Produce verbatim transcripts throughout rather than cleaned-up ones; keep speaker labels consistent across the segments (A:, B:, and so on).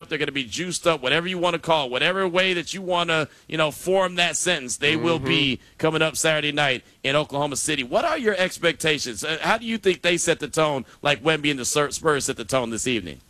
A: up. They're going to be juiced up, whatever you want to call it, whatever way that you want to, you know, form that sentence. They mm-hmm. will be coming up Saturday night in Oklahoma City. What are your expectations? How do you think they set the tone, like Wemby and the Spurs set the tone this evening?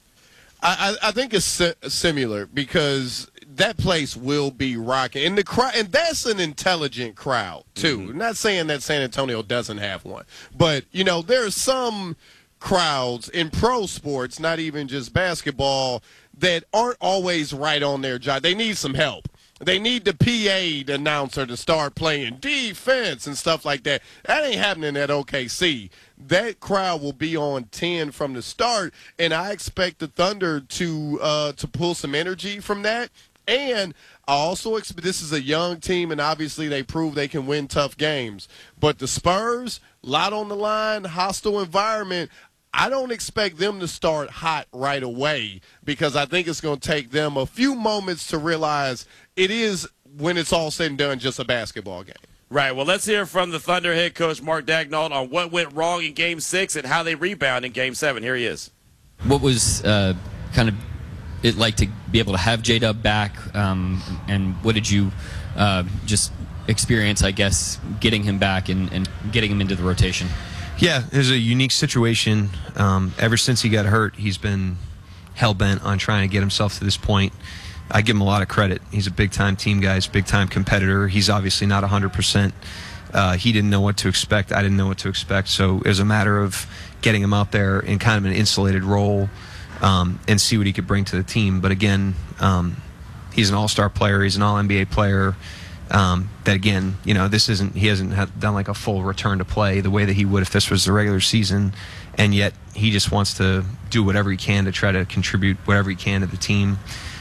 B: I, I think it's similar because that place will be rocking, and the crowd, and that's an intelligent crowd too. Mm-hmm. Not saying that San Antonio doesn't have one, but you know there are some crowds in pro sports, not even just basketball, that aren't always right on their job. They need some help. They need the P A announcer to start playing defense and stuff like that. That ain't happening at O K C. That crowd will be on ten from the start, and I expect the Thunder to uh, to pull some energy from that. And I also expect this is a young team, and obviously they prove they can win tough games. But the Spurs, lot on the line, hostile environment. I don't expect them to start hot right away because I think it's going to take them a few moments to realize it is, when it's all said and done, just a basketball game.
A: Right. Well, let's hear from the Thunder head coach, Mark Daigneault, on what went wrong in Game six and how they rebound in Game seven. Here he is.
C: What was uh, kind of it like to be able to have J-Dub back, um, and what did you uh, just experience, I guess, getting him back and, and getting him into the rotation?
D: Yeah, it was a unique situation. Um, ever since he got hurt, he's been hell-bent on trying to get himself to this point. I give him a lot of credit. He's a big-time team guy. He's a big-time competitor. He's obviously not one hundred percent. Uh, he didn't know what to expect. I didn't know what to expect. So it was a matter of getting him out there in kind of an insulated role um, and see what he could bring to the team. But again, um, he's an all-star player. He's an all N B A player. Um, that again, you know, this isn't, he hasn't had, done like a full return to play the way that he would if this was the regular season, and yet he just wants to do whatever he can to try to contribute whatever he can to the team.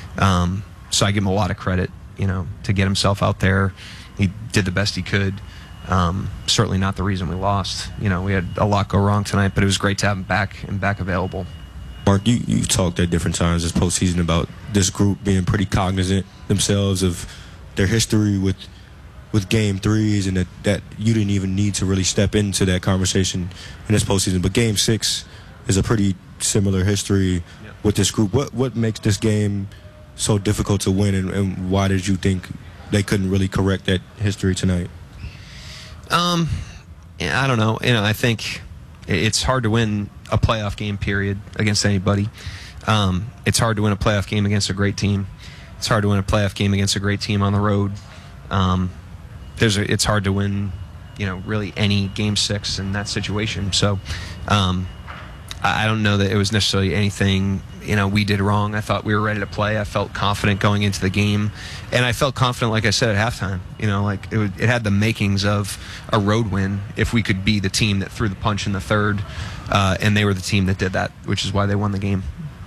D: Um, so I give him a lot of credit, you know, to get himself out there. He did the best he could. Um, certainly not the reason we lost. You know, we had a lot go wrong tonight, but it was great to have him back and back available.
E: Mark, you, you've talked at different times this postseason about this group being pretty cognizant themselves of their history with with game threes, and that, that you didn't even need to really step into that conversation in this postseason. But game six is a pretty similar history yep. with this group. What what makes this game so difficult to win, and, and why did you think they couldn't really correct that history tonight?
D: Um, I don't know. You know, I think it's hard to win a playoff game, period, against anybody. Um, it's hard to win a playoff game against a great team. It's hard to win a playoff game against a great team on the road. Um, there's a, it's hard to win, you know, really any game six in that situation. So um, I, I don't know that it was necessarily anything, you know, we did wrong. I thought we were ready to play. I felt confident going into the game, and I felt confident, like I said, at halftime. You know, like it, would, it had the makings of a road win if we could be the team that threw the punch in the third, uh, and they were the team that did that, which is why they won the game.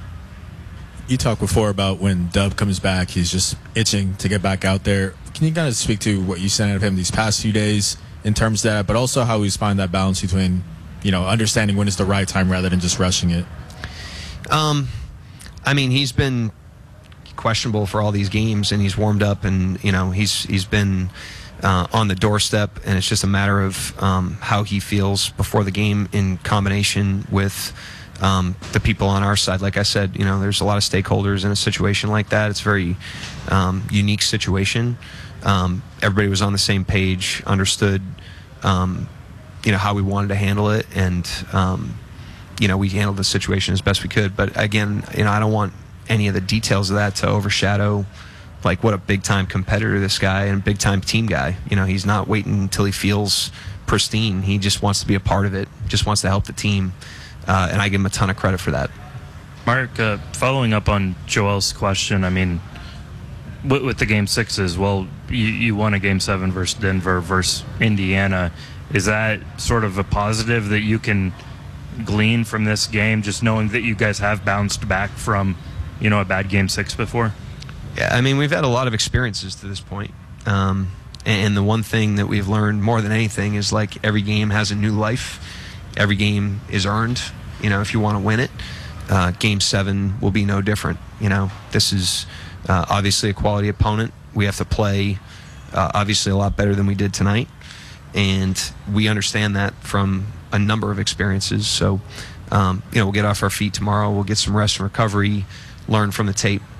F: You talked before about when Dub comes back, he's just itching to get back out there. Can you kind of speak to what you've seen out of him these past few days in terms of that, but also how he's finding that balance between, you know, understanding when is the right time rather than just rushing it?
D: Um, I mean, he's been questionable for all these games, and he's warmed up, and you know, he's he's been uh, on the doorstep, and it's just a matter of um, how he feels before the game in combination with Um, the people on our side. Like I said, you know, there's a lot of stakeholders in a situation like that. It's a very um, unique situation. Um, everybody was on the same page, understood, um, you know, how we wanted to handle it, and um, you know, we handled the situation as best we could. But again, you know, I don't want any of the details of that to overshadow like what a big time competitor this guy and big time team guy. You know, he's not waiting until he feels pristine. He just wants to be a part of it. Just wants to help the team. Uh, and I give him a ton of credit for that.
G: Mark, uh, following up on Joel's question, I mean, with, with the game sixes, well, you, you won a game seven versus Denver versus Indiana. Is that sort of a positive that you can glean from this game, just knowing that you guys have bounced back from, you know, a bad game six before?
D: Yeah, I mean, we've had a lot of experiences to this point. Um, and the one thing that we've learned more than anything is, like, every game has a new life. Every game is earned, you know, if you want to win it. Uh, game seven will be no different. You know, this is uh, obviously a quality opponent. We have to play uh, obviously a lot better than we did tonight. And we understand that from a number of experiences. So, um, you know, we'll get off our feet tomorrow. We'll get some rest and recovery, learn from the tape,